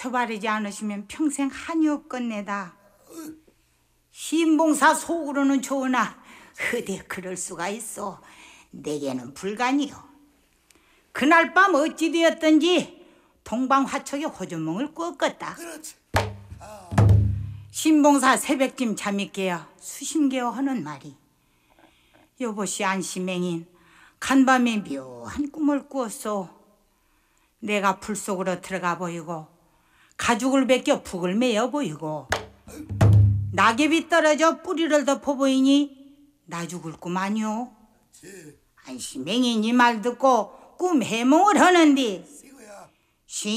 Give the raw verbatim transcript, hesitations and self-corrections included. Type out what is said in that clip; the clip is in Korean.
처바르지 않으시면 평생 한이 없겠네다. 신봉사 속으로는 좋으나 어디 그럴 수가 있어. 내게는 불가니요. 그날 밤 어찌 되었던지 동방화촉에 호주몽을 꿨겠다. 그렇지. 신봉사 새벽쯤 잠이 깨어 수심개어 하는 말이, 여보시 안시맹인 간밤에 묘한 꿈을 꾸었소. 내가 불 속으로 들어가 보이고 가죽을 벗겨 북을 메어 보이고 낙엽이 떨어져 뿌리를 덮어 보이니 나 죽을 꿈 아니오. 안시맹인 이 말 듣고 꿈 해몽을 하는디